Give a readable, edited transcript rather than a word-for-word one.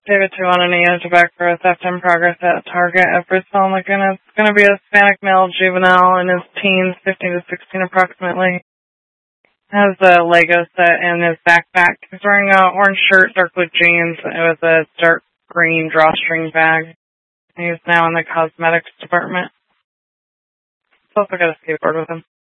David 218 tobacco theft in progress at Target at Bristol, Lincoln. It's going to be a Hispanic male juvenile in his teens, 15 to 16 approximately. Has a Lego set in his backpack. He's wearing an orange shirt, dark blue jeans, with a dark green drawstring bag. He's now in the cosmetics department. He's also got a skateboard with him.